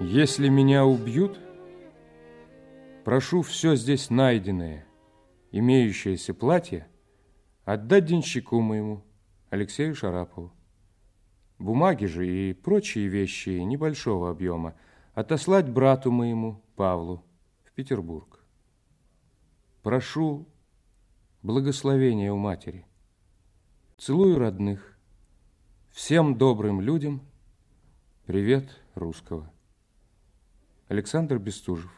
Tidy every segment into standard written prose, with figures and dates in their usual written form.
Если меня убьют, прошу все здесь найденное, имеющееся платье, отдать денщику моему, Алексею Шарапову. Бумаги же и прочие вещи небольшого объема отослать брату моему, Павлу, в Петербург. Прошу благословения у матери. Целую родных. Всем добрым людям привет русского. Александр Бестужев.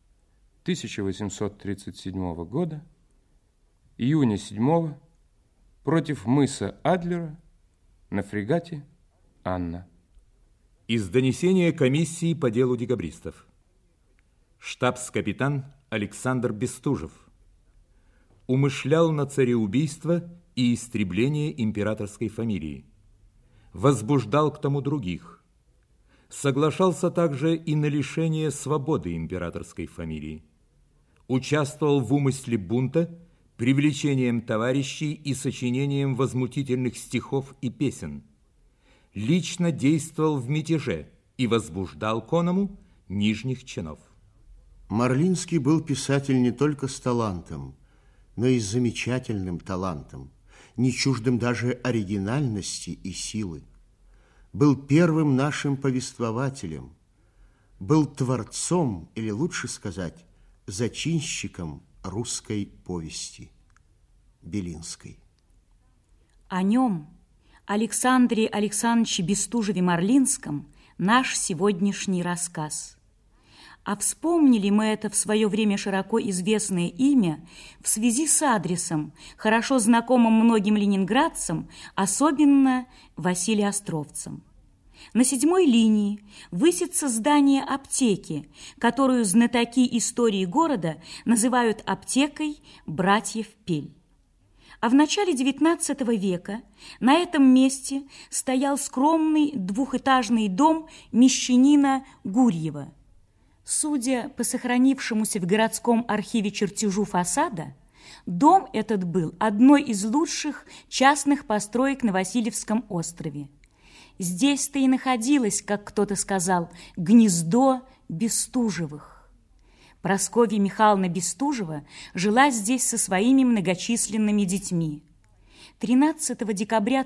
1837 года, июня 7 против мыса Адлера на фрегате «Анна». Из донесения комиссии по делу декабристов. Штабс-капитан Александр Бестужев умышлял на цареубийство и истребление императорской фамилии, возбуждал к тому других, соглашался также и на лишение свободы императорской фамилии, участвовал в умысле бунта, привлечением товарищей и сочинением возмутительных стихов и песен, лично действовал в мятеже и возбуждал коному нижних чинов. Марлинский был писатель не только с талантом, но и с замечательным талантом, не чуждым даже оригинальности и силы. Был первым нашим повествователем, был творцом, или лучше сказать, зачинщиком русской повести Белинской. О нем, Александре Александровиче Бестужеве-Марлинском, наш сегодняшний рассказ. А вспомнили мы это в свое время широко известное имя в связи с адресом, хорошо знакомым многим ленинградцам, особенно Василиостровцам. На 7-й линии высится здание аптеки, которую знатоки истории города называют аптекой братьев Пель. А в начале XIX века на этом месте стоял скромный двухэтажный дом мещанина Гурьева. Судя по сохранившемуся в городском архиве чертежу фасада, дом этот был одной из лучших частных построек на Васильевском острове. Здесь-то и находилось, как кто-то сказал, гнездо Бестужевых. Прасковья Михайловна Бестужева жила здесь со своими многочисленными детьми. 13 декабря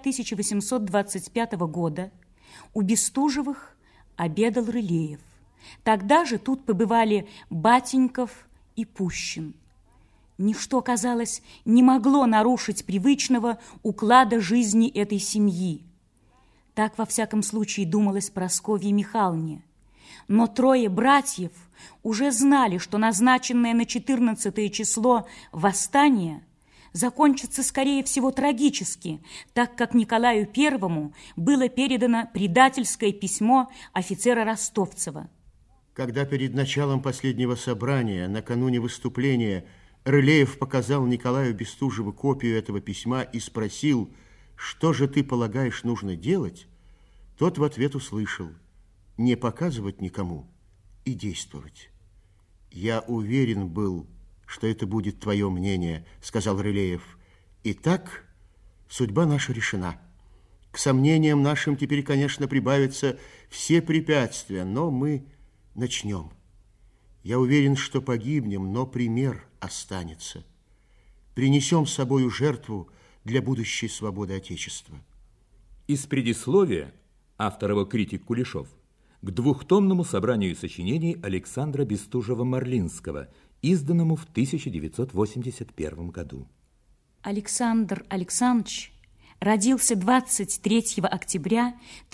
1825 года у Бестужевых обедал Рылеев. Тогда же тут побывали Батеньков и Пущин. Ничто, казалось, не могло нарушить привычного уклада жизни этой семьи. Так, во всяком случае, думалось Прасковье Михайловне. Но 3 братьев уже знали, что назначенное на 14 число восстание закончится, скорее всего, трагически, так как Николаю I было передано предательское письмо офицера Ростовцева. Когда перед началом последнего собрания, накануне выступления, Рылеев показал Николаю Бестужеву копию этого письма и спросил, что же ты полагаешь нужно делать, тот в ответ услышал: не показывать никому и действовать. Я уверен был, что это будет твое мнение, сказал Рылеев. Итак, судьба наша решена. К сомнениям нашим теперь, конечно, прибавятся все препятствия, но мы начнем. Я уверен, что погибнем, но пример останется. Принесем с собою жертву для будущей свободы Отечества. Из предисловия авторова критик Кулешов к двухтомному собранию сочинений Александра Бестужева-Марлинского, изданному в 1981 году. Александр Александрович родился 23 октября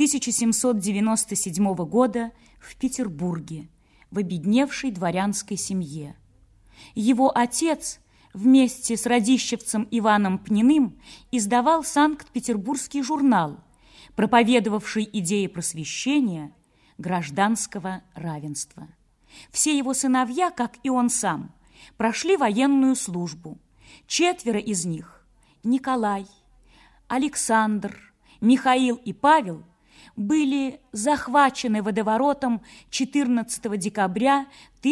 1797 года в Петербурге, в обедневшей дворянской семье. Его отец вместе с радищевцем Иваном Пниным издавал Санкт-Петербургский журнал, проповедовавший идеи просвещения, гражданского равенства. Все его сыновья, как и он сам, прошли военную службу. 4 из них – Николай, Александр, Михаил и Павел – были захвачены водоворотом 14 декабря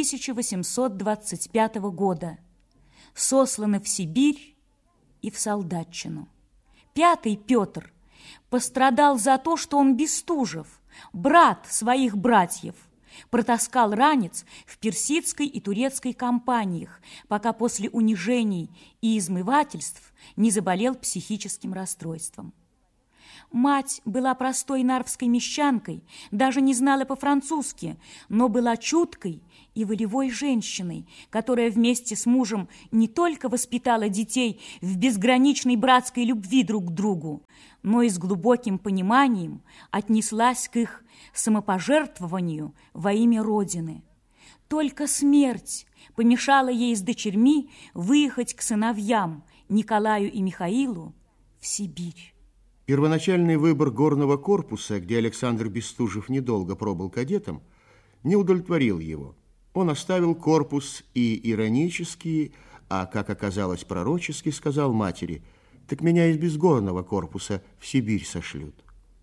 1825 года, сосланы в Сибирь и в солдатчину. 5-й Петр пострадал за то, что он Бестужев, брат своих братьев, протаскал ранец в персидской и турецкой кампаниях, пока после унижений и измывательств не заболел психическим расстройством. Мать была простой нарвской мещанкой, даже не знала по-французски, но была чуткой и волевой женщиной, которая вместе с мужем не только воспитала детей в безграничной братской любви друг к другу, но и с глубоким пониманием отнеслась к их самопожертвованию во имя Родины. Только смерть помешала ей с дочерьми выехать к сыновьям Николаю и Михаилу в Сибирь. Первоначальный выбор горного корпуса, где Александр Бестужев недолго пробыл кадетом, не удовлетворил его. Он оставил корпус и иронически, а, как оказалось, пророчески сказал матери: «Так меня из безгорного корпуса в Сибирь сошлют».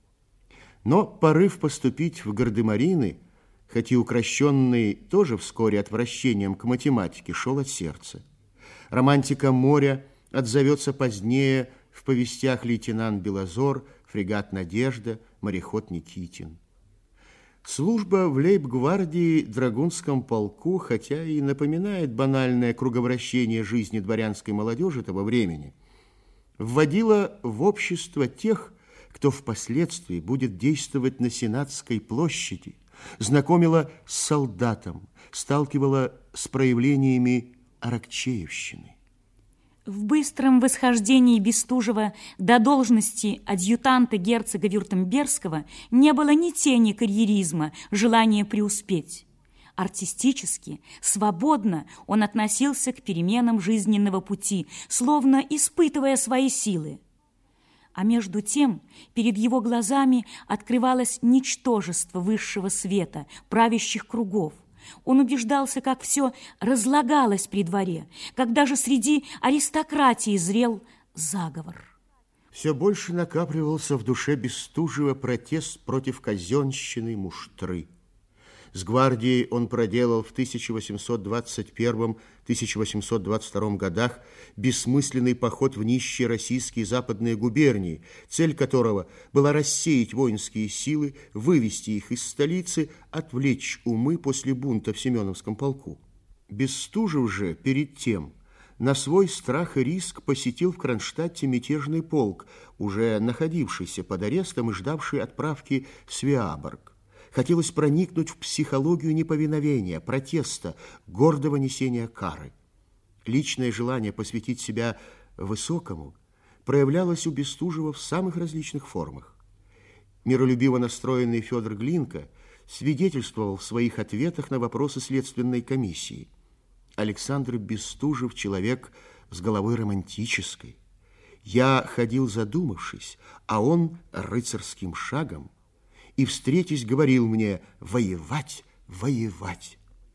Но порыв поступить в гардемарины, хоть и укрощенный тоже вскоре отвращением к математике, шел от сердца. Романтика моря отзовется позднее в повестях «Лейтенант Белозор», «Фрегат Надежда», «Мореход Никитин». Служба в лейб-гвардии драгунском полку, хотя и напоминает банальное круговращение жизни дворянской молодежи того времени, вводила в общество тех, кто впоследствии будет действовать на Сенатской площади, знакомила с солдатом, сталкивала с проявлениями аракчеевщины. В быстром восхождении Бестужева до должности адъютанта герцога Вюртембергского не было ни тени карьеризма, желания преуспеть. Артистически, свободно он относился к переменам жизненного пути, словно испытывая свои силы. А между тем перед его глазами открывалось ничтожество высшего света, правящих кругов. Он убеждался, как все разлагалось при дворе, как даже среди аристократии зрел заговор. Все больше накапливался в душе Бестужева протест против казенщины муштры. С гвардией он проделал в 1821-1822 годах бессмысленный поход в нищие российские западные губернии, цель которого была рассеять воинские силы, вывести их из столицы, отвлечь умы после бунта в Семеновском полку. Бестужев же перед тем на свой страх и риск посетил в Кронштадте мятежный полк, уже находившийся под арестом и ждавший отправки в Свеаборг. Хотелось проникнуть в психологию неповиновения, протеста, гордого несения кары. Личное желание посвятить себя высокому проявлялось у Бестужева в самых различных формах. Миролюбиво настроенный Федор Глинка свидетельствовал в своих ответах на вопросы следственной комиссии. Александр Бестужев – человек с головой романтической. Я ходил задумавшись, а он рыцарским шагом, и, встретясь, говорил мне: воевать, воевать.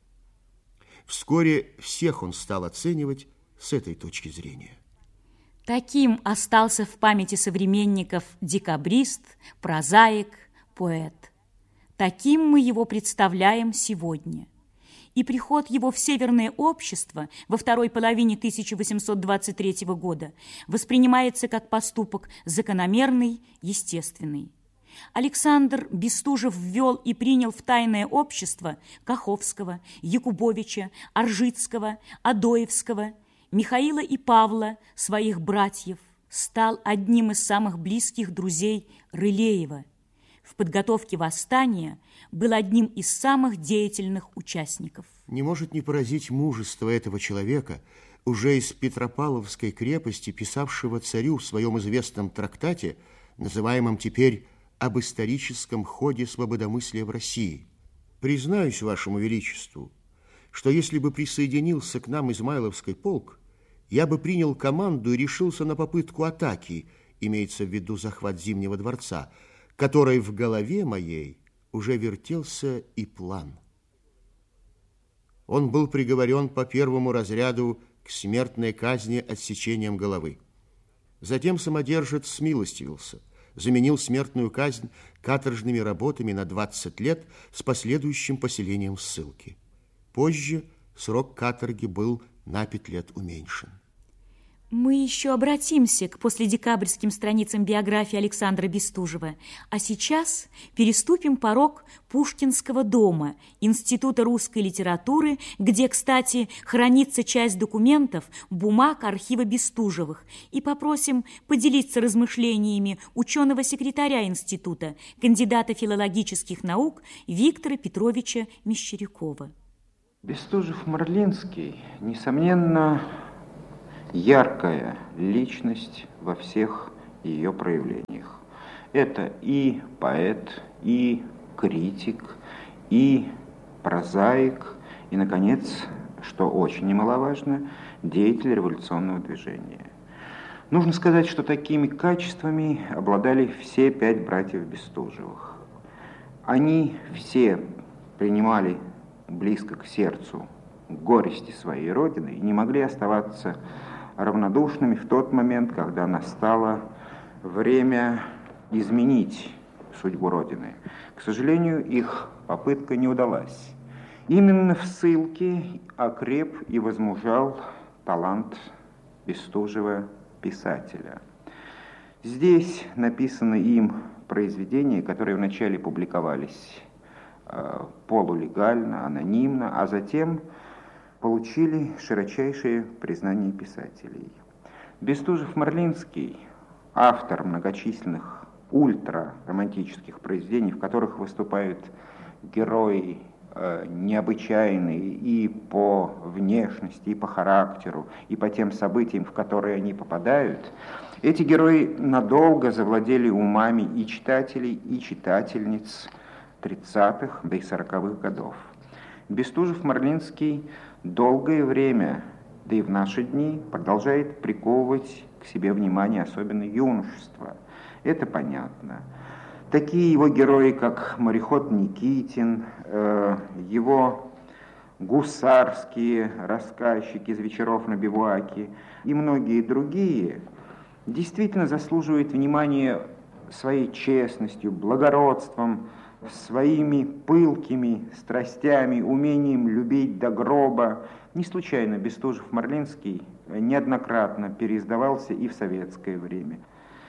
Вскоре всех он стал оценивать с этой точки зрения. Таким остался в памяти современников декабрист, прозаик, поэт. Таким мы его представляем сегодня. И приход его в Северное общество во второй половине 1823 года воспринимается как поступок закономерный, естественный. Александр Бестужев ввел и принял в тайное общество Каховского, Якубовича, Оржицкого, Адоевского, Михаила и Павла, своих братьев, стал одним из самых близких друзей Рылеева. В подготовке восстания был одним из самых деятельных участников. Не может не поразить мужество этого человека, уже из Петропавловской крепости, писавшего царю в своем известном трактате, называемом теперь «Об историческом ходе свободомыслия в России». Признаюсь вашему величеству, что если бы присоединился к нам Измайловский полк, я бы принял команду и решился на попытку атаки, имеется в виду захват Зимнего дворца, которой в голове моей уже вертелся и план. Он был приговорен по первому разряду к смертной казни отсечением головы. Затем самодержец смилостивился, заменил смертную казнь каторжными работами на 20 лет с последующим поселением в ссылке. Позже срок каторги был на 5 лет уменьшен. Мы еще обратимся к последекабрьским страницам биографии Александра Бестужева, а сейчас переступим порог Пушкинского дома, Института русской литературы, где, кстати, хранится часть документов, бумаг архива Бестужевых, и попросим поделиться размышлениями ученого-секретаря института, кандидата филологических наук Виктора Петровича Мещерякова. Бестужев-Марлинский, несомненно, яркая личность во всех ее проявлениях. Это и поэт, и критик, и прозаик, и, наконец, что очень немаловажно, деятель революционного движения. Нужно сказать, что такими качествами обладали все 5 братьев Бестужевых. Они все принимали близко к сердцу горести своей родины и не могли оставаться равнодушными в тот момент, когда настало время изменить судьбу Родины. К сожалению, их попытка не удалась. Именно в ссылке окреп и возмужал талант Бестужева писателя. Здесь написаны им произведения, которые вначале публиковались полулегально, анонимно, а затем получили широчайшее признание писателей. Бестужев-Марлинский, автор многочисленных ультраромантических произведений, в которых выступают герои необычайные и по внешности, и по характеру, и по тем событиям, в которые они попадают, эти герои надолго завладели умами и читателей, и читательниц 30-х, да и 40-х годов. Бестужев-Марлинский долгое время, да и в наши дни, продолжает приковывать к себе внимание, особенно юношество. Это понятно. Такие его герои, как мореход Никитин, его гусарские рассказчики из «Вечеров на бивуаке» и многие другие, действительно заслуживают внимания своей честностью, благородством, своими пылкими страстями, умением любить до гроба. Не случайно Бестужев-Марлинский неоднократно переиздавался и в советское время.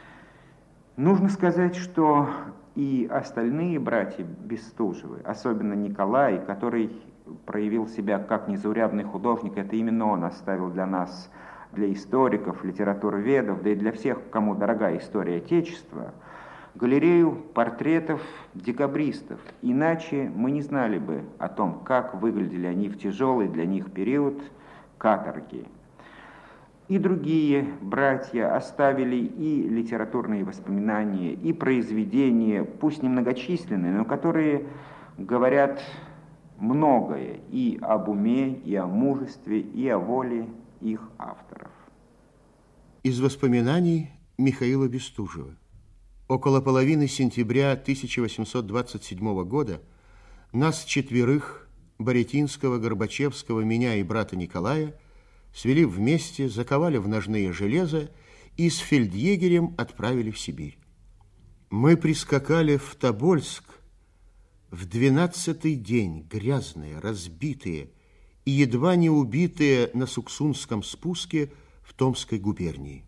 Нужно сказать, что и остальные братья Бестужевы, особенно Николай, который проявил себя как незаурядный художник, это именно он оставил для нас, для историков, литературоведов, да и для всех, кому дорога история Отечества, галерею портретов декабристов. Иначе мы не знали бы о том, как выглядели они в тяжелый для них период каторги. И другие братья оставили и литературные воспоминания, и произведения, пусть немногочисленные, но которые говорят многое и об уме, и о мужестве, и о воле их авторов. Из воспоминаний Михаила Бестужева. Около половины сентября 1827 года нас 4, Боретинского, Горбачевского, меня и брата Николая, свели вместе, заковали в ножные железо и с фельдъегерем отправили в Сибирь. Мы прискакали в Тобольск в 12-й день, грязные, разбитые и едва не убитые на Суксунском спуске в Томской губернии.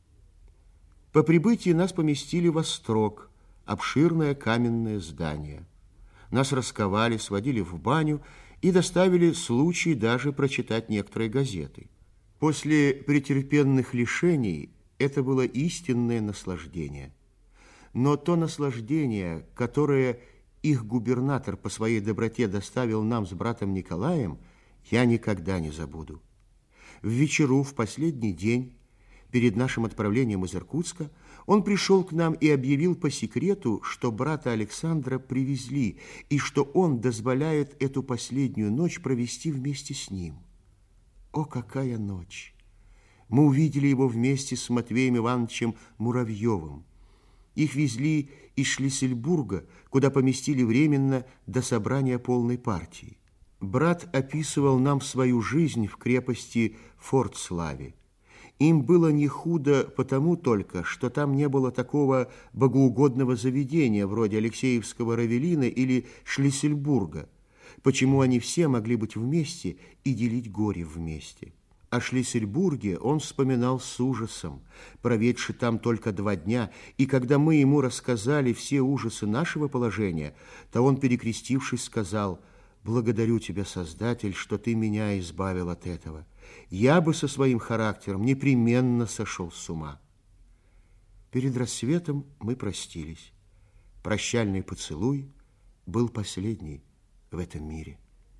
По прибытии нас поместили в Острог, обширное каменное здание. Нас расковали, сводили в баню и доставили случай даже прочитать некоторые газеты. После претерпенных лишений это было истинное наслаждение. Но то наслаждение, которое их губернатор по своей доброте доставил нам с братом Николаем, я никогда не забуду. В вечеру, в последний день, перед нашим отправлением из Иркутска, он пришел к нам и объявил по секрету, что брата Александра привезли, и что он дозволяет эту последнюю ночь провести вместе с ним. О, какая ночь! Мы увидели его вместе с Матвеем Ивановичем Муравьевым. Их везли из Шлиссельбурга, куда поместили временно до собрания полной партии. Брат описывал нам свою жизнь в крепости Фортславе. Им было не худо потому только, что там не было такого богоугодного заведения вроде Алексеевского Равелина или Шлиссельбурга, почему они все могли быть вместе и делить горе вместе. О Шлиссельбурге он вспоминал с ужасом, проведши там только 2 дня, и когда мы ему рассказали все ужасы нашего положения, то он, перекрестившись, сказал: «Благодарю тебя, Создатель, что ты меня избавил от этого. Я бы со своим характером непременно сошел с ума». Перед рассветом мы простились. Прощальный поцелуй был последний в этом мире.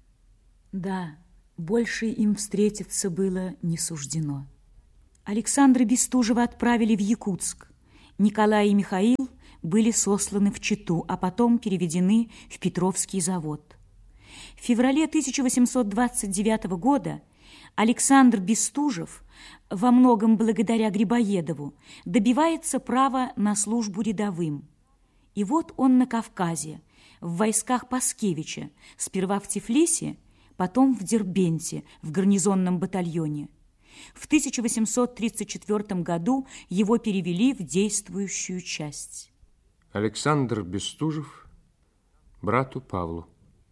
Да, больше им встретиться было не суждено. Александра Бестужева отправили в Якутск. Николай и Михаил были сосланы в Читу, а потом переведены в Петровский завод. В феврале 1829 года Александр Бестужев, во многом благодаря Грибоедову, добивается права на службу рядовым. И вот он на Кавказе, в войсках Паскевича, сперва в Тифлисе, потом в Дербенте, в гарнизонном батальоне. В 1834 году его перевели в действующую часть. Александр Бестужев брату Павлу.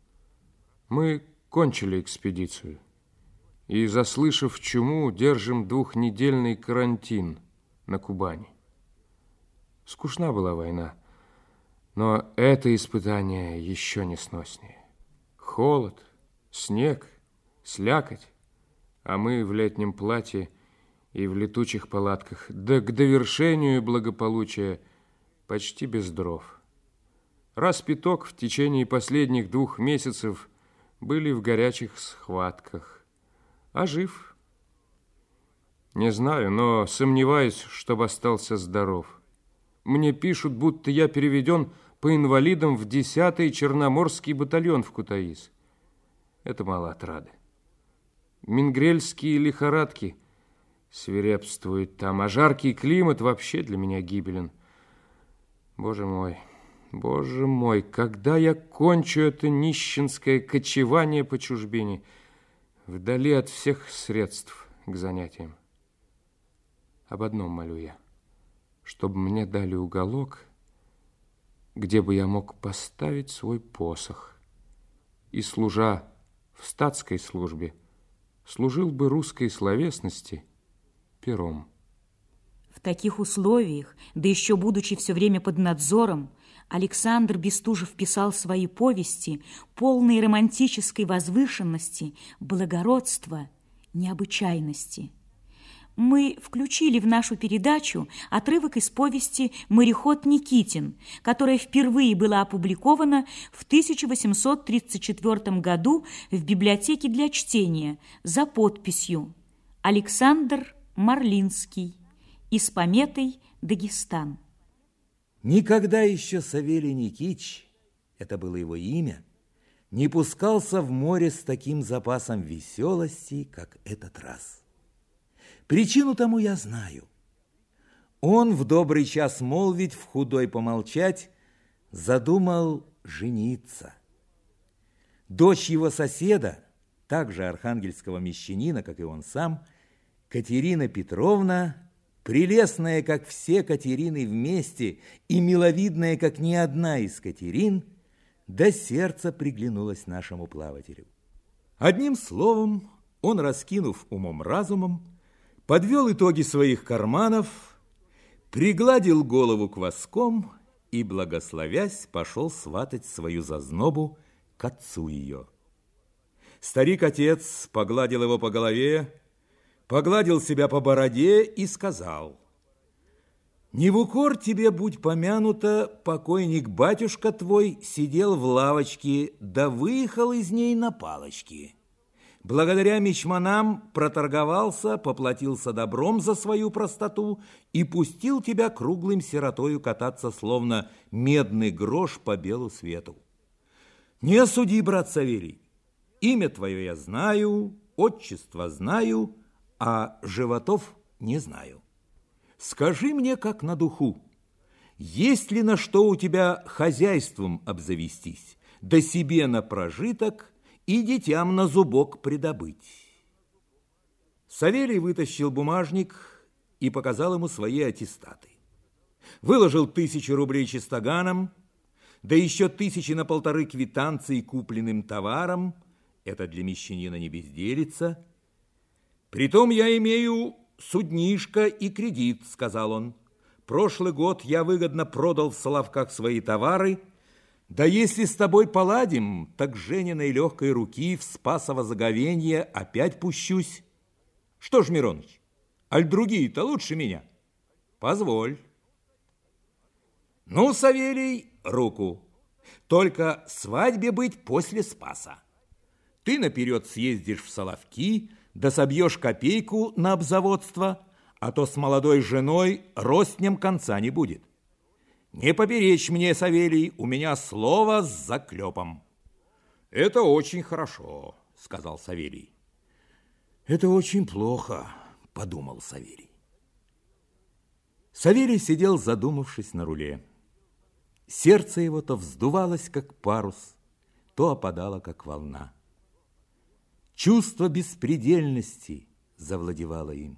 Мы кончили экспедицию и, заслышав чуму, держим 2-недельный карантин на Кубани. Скучна была война, но это испытание еще несноснее. Холод, снег, слякоть, а мы в летнем платье и в летучих палатках, да к довершению благополучия почти без дров. Раз пяток в течение последних 2 месяцев были в горячих схватках, а жив. Не знаю, но сомневаюсь, чтобы остался здоров. Мне пишут, будто я переведен по инвалидам в 10-й Черноморский батальон в Кутаис. Это мало отрады. Мингрельские лихорадки свирепствуют там, а жаркий климат вообще для меня гибелен. Боже мой, когда я кончу это нищенское кочевание по чужбине, вдали от всех средств к занятиям? Об одном молю я, чтобы мне дали уголок, где бы я мог поставить свой посох и, служа в статской службе, служил бы русской словесности пером. В таких условиях, да еще будучи все время под надзором, Александр Бестужев писал свои повести, полные романтической возвышенности, благородства, необычайности. Мы включили в нашу передачу отрывок из повести «Мореход Никитин», которая впервые была опубликована в 1834 году в библиотеке для чтения за подписью «Александр Марлинский» и с пометой «Дагестан». Никогда еще Савелий Никитич, это было его имя, не пускался в море с таким запасом веселости, как этот раз. Причину тому я знаю. Он в добрый час молвить, в худой помолчать, задумал жениться. Дочь его соседа, также архангельского мещанина, как и он сам, Катерина Петровна, прелестная, как все Катерины вместе, и миловидная, как ни одна из Катерин, до сердца приглянулась нашему плавателю. Одним словом, он, раскинув умом-разумом, подвел итоги своих карманов, пригладил голову кваском и, благословясь, пошел сватать свою зазнобу к отцу ее. Старик-отец погладил его по голове, погладил себя по бороде и сказал: «Не в укор тебе будь помянуто, покойник-батюшка твой сидел в лавочке, да выехал из ней на палочке. Благодаря мичманам проторговался, поплатился добром за свою простоту и пустил тебя круглым сиротою кататься, словно медный грош по белу свету. Не осуди, брат Савелий, имя твое я знаю, отчество знаю, а животов не знаю. Скажи мне, как на духу, есть ли на что у тебя хозяйством обзавестись, да себе на прожиток и детям на зубок придобыть?» Савелий вытащил бумажник и показал ему свои аттестаты. Выложил 1000 рублей чистоганом, да еще 1000 на 1,5 квитанции купленным товаром, это для мещанина не безделица. Притом я имею суднишко и кредит, сказал он. Прошлый год я выгодно продал в Соловках свои товары. Да если с тобой поладим, так Жениной легкой руки в Спасово заговенье опять пущусь. Что ж, Мироныч, аль другие-то лучше меня? Позволь. Ну, Савелий, руку. Только свадьбе быть после Спаса. Ты наперед съездишь в Соловки, да собьешь копейку на обзаводство, а то с молодой женой роснем конца не будет. Не поперечь мне, Савелий, у меня слово с заклепом. Это очень хорошо, сказал Савелий. Это очень плохо, подумал Савелий. Савелий сидел, задумавшись на руле. Сердце его то вздувалось, как парус, то опадало, как волна. Чувство беспредельности завладевало им.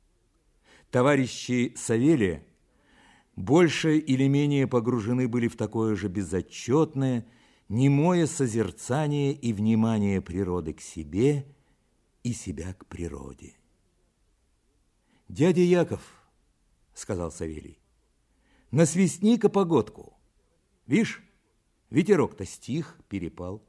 Товарищи Савелия больше или менее погружены были в такое же безотчетное, немое созерцание и внимание природы к себе и себя к природе. «Дядя Яков, — сказал Савелий, — насвистни-ка погодку. Вишь, ветерок-то стих, перепал».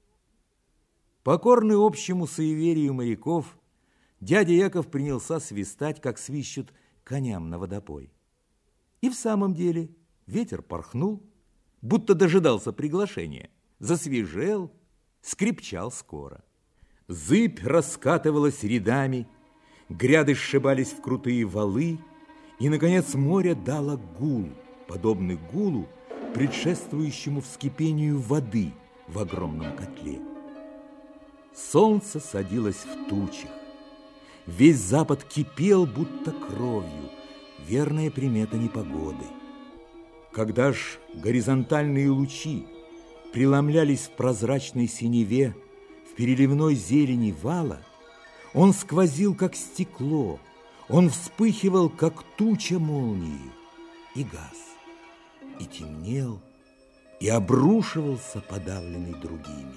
Покорный общему суеверию моряков, дядя Яков принялся свистать, как свищут коням на водопой. И в самом деле ветер порхнул, будто дожидался приглашения, засвежел, скрипчал скоро. Зыбь раскатывалась рядами, гряды сшибались в крутые валы, и, наконец, море дало гул, подобный гулу, предшествующему вскипению воды в огромном котле. Солнце садилось в тучах. Весь запад кипел, будто кровью, верная примета непогоды. Когда ж горизонтальные лучи преломлялись в прозрачной синеве, в переливной зелени вала, он сквозил, как стекло, он вспыхивал, как туча молнии, и гас, и темнел, и обрушивался, подавленный другими.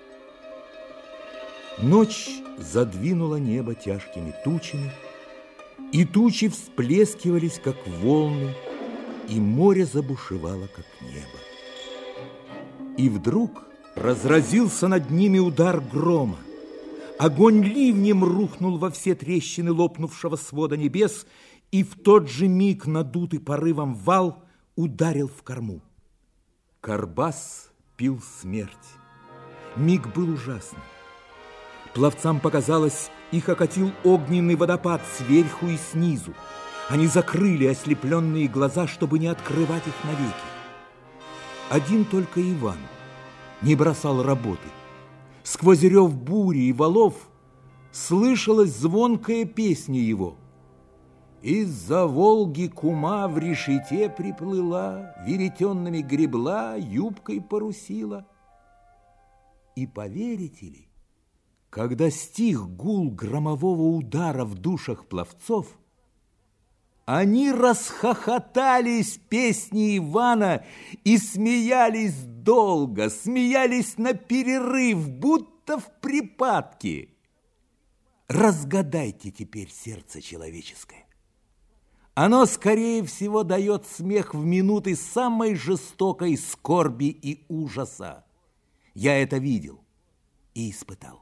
Ночь задвинула небо тяжкими тучами, и тучи всплескивались, как волны, и море забушевало, как небо. И вдруг разразился над ними удар грома. Огонь ливнем рухнул во все трещины лопнувшего свода небес, и в тот же миг надутый порывом вал ударил в корму. Карбас пил смерть. Миг был ужасный. Пловцам показалось, их окатил огненный водопад сверху и снизу. Они закрыли ослепленные глаза, чтобы не открывать их навеки. Один только Иван не бросал работы. Сквозь рев бури и валов слышалась звонкая песня его. Из-за Волги кума в решете приплыла, веретенными гребла, юбкой парусила. И поверите ли, когда стих гул громового удара в душах пловцов, они расхохотались песни Ивана и смеялись долго, смеялись на перерыв, будто в припадке. Разгадайте теперь сердце человеческое. Оно, скорее всего, дает смех в минуты самой жестокой скорби и ужаса. Я это видел и испытал.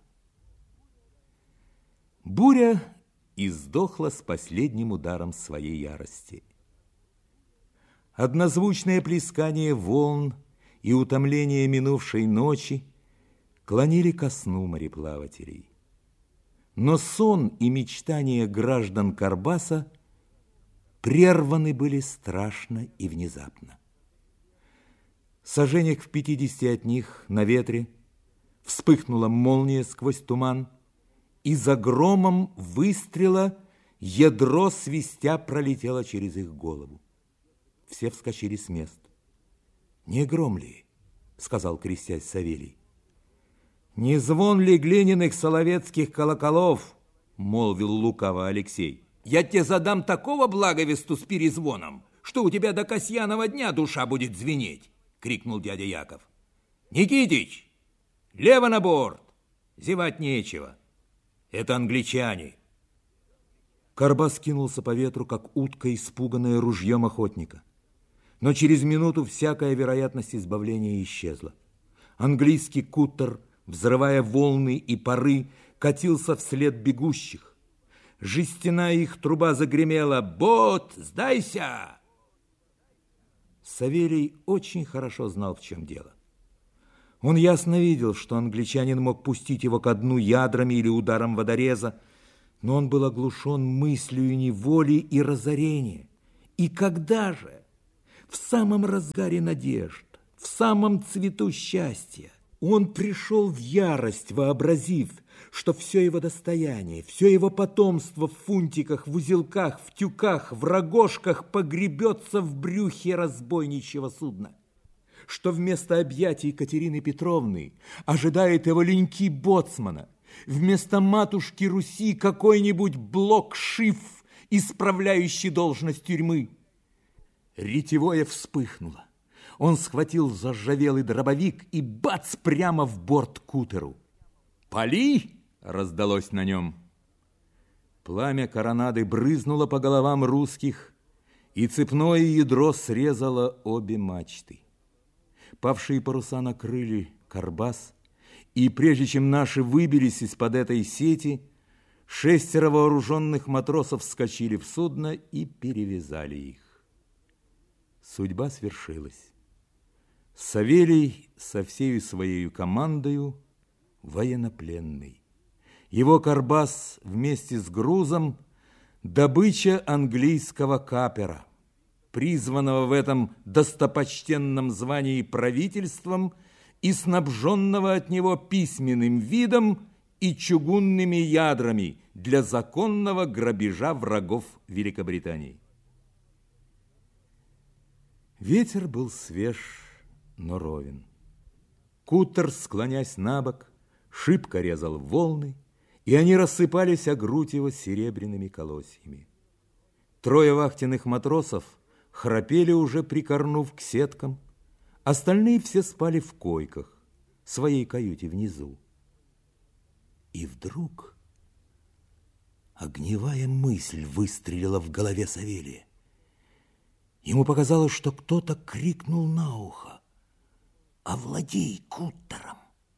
Буря издохла с последним ударом своей ярости. Однозвучное плескание волн и утомление минувшей ночи клонили ко сну мореплавателей. Но сон и мечтания граждан Карбаса прерваны были страшно и внезапно. Саженек в 50 от них на ветре вспыхнула молния сквозь туман, и за громом выстрела ядро свистя пролетело через их голову. Все вскочили с мест. «Не гром ли?» — сказал, крестясь, Савелий. «Не звон ли глиняных соловецких колоколов?» — молвил лукаво Алексей. «Я тебе задам такого благовесту с перезвоном, что у тебя до Касьянова дня душа будет звенеть!» — крикнул дядя Яков. «Никитич, лево на борт! Зевать нечего. Это англичане. Карбас кинулся по ветру, как утка, испуганная ружьем охотника. Но через минуту всякая вероятность избавления исчезла. Английский кутер, взрывая волны и пары, катился вслед бегущих. Жестяная их труба загремела: «Бот, сдайся!» Савелий очень хорошо знал, в чем дело. Он ясно видел, что англичанин мог пустить его ко дну ядрами или ударом водореза, но он был оглушен мыслью неволи и разорения. И когда же, в самом разгаре надежд, в самом цвету счастья, он пришел в ярость, вообразив, что все его достояние, все его потомство в фунтиках, в узелках, в тюках, в рогожках погребется в брюхе разбойничьего судна, что вместо объятий Екатерины Петровны ожидает его леньки боцмана, вместо матушки Руси какой-нибудь блок-шиф, исправляющий должность тюрьмы. Ретевое вспыхнуло. Он схватил заржавелый дробовик и бац прямо в борт кутеру. «Пали!» — раздалось на нем. Пламя коронады брызнуло по головам русских, и цепное ядро срезало обе мачты. Павшие паруса накрыли Карбас, и прежде чем наши выбились из-под этой сети, 6 вооруженных матросов вскочили в судно и перевязали их. Судьба свершилась. Савелий со всею своей командою военнопленный. Его Карбас вместе с грузом добыча английского капера, призванного в этом достопочтенном звании правительством и снабженного от него письменным видом и чугунными ядрами для законного грабежа врагов Великобритании. Ветер был свеж, но ровен. Кутер, склонясь на бок, шибко резал волны, и они рассыпались о грудь его серебряными колосьями. 3 вахтенных матросов храпели, уже прикорнув к сеткам, остальные все спали в койках, в своей каюте внизу. И вдруг огневая мысль выстрелила в голове Савелия. Ему показалось, что кто-то крикнул на ухо: «Овладей кутером!»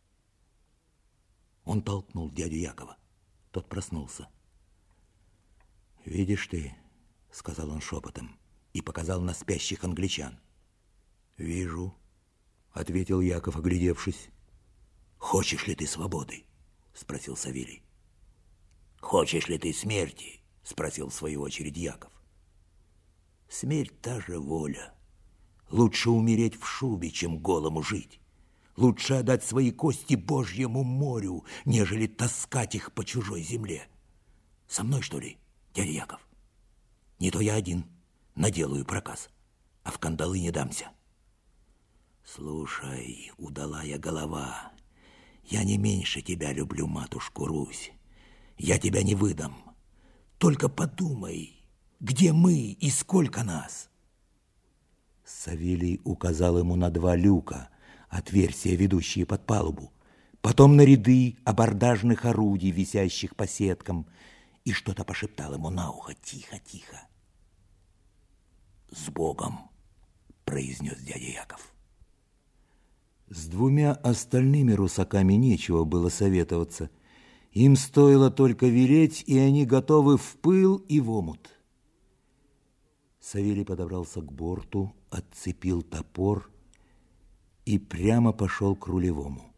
Он толкнул дядю Якова. Тот проснулся. «Видишь ты, — сказал он шепотом и показал на спящих англичан. — Вижу, — ответил Яков, оглядевшись. — Хочешь ли ты свободы? — спросил Савелий. — Хочешь ли ты смерти? — спросил в свою очередь Яков. Смерть та же воля. Лучше умереть в шубе, чем голому жить. Лучше отдать свои кости Божьему морю, нежели таскать их по чужой земле. Со мной, что ли, дядя Яков? Не то я один наделаю проказ, а в кандалы не дамся. Слушай, удалая голова, я не меньше тебя люблю, матушку Русь. Я тебя не выдам. Только подумай, где мы и сколько нас? Савелий указал ему на 2 люка, отверстия, ведущие под палубу, потом на ряды абордажных орудий, висящих по сеткам, и что-то пошептал ему на ухо: тихо, тихо. «С Богом!» — произнес дядя Яков. С 2 остальными русаками нечего было советоваться. Им стоило только велеть, и они готовы в пыл и в омут. Савелий подобрался к борту, отцепил топор и прямо пошел к рулевому.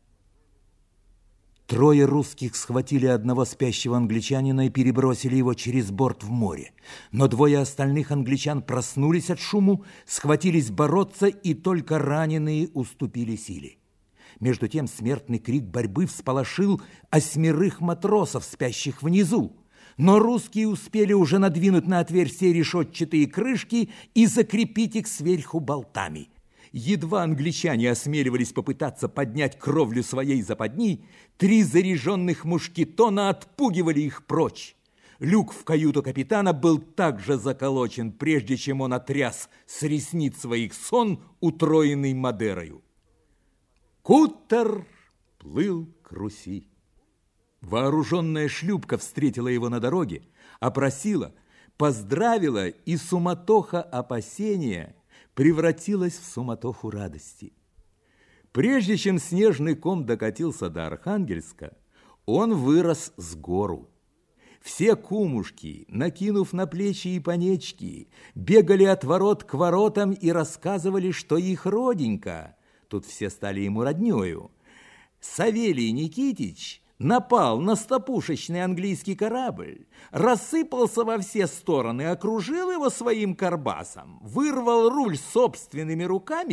3 русских схватили одного спящего англичанина и перебросили его через борт в море. Но 2 остальных англичан проснулись от шуму, схватились бороться, и только раненые уступили силе. Между тем смертный крик борьбы всполошил 8 матросов, спящих внизу. Но русские успели уже надвинуть на отверстие решетчатые крышки и закрепить их сверху болтами. Едва англичане осмеливались попытаться поднять кровлю своей западни, 3 заряженных мушкетона отпугивали их прочь. Люк в каюту капитана был также заколочен, прежде чем он отряс с ресниц своих сон, утроенный Мадерою. Кутер плыл к Руси. Вооруженная шлюпка встретила его на дороге, опросила, поздравила, и суматоха опасения превратилась в суматоху радости. Прежде чем снежный ком докатился до Архангельска, он вырос с гору. Все кумушки, накинув на плечи и понечки, бегали от ворот к воротам и рассказывали, что их роденька, тут все стали ему роднёю, Савелий Никитич напал на стопушечный английский корабль, рассыпался во все стороны, окружил его своим карбасом, вырвал руль собственными руками